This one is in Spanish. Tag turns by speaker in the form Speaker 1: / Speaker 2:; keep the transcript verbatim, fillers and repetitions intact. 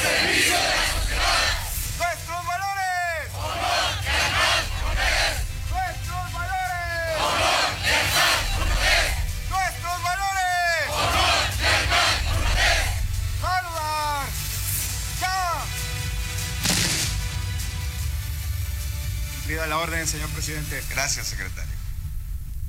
Speaker 1: ¡Nuestros valores! ¡Honor, lealtad, honradez! ¡Nuestros valores! ¡Honor, lealtad, honradez! ¡Nuestros valores! ¡Honor, lealtad, honradez! ¡Saludar! ¡Ya! Cumplida la orden, señor presidente.
Speaker 2: Gracias, secretario.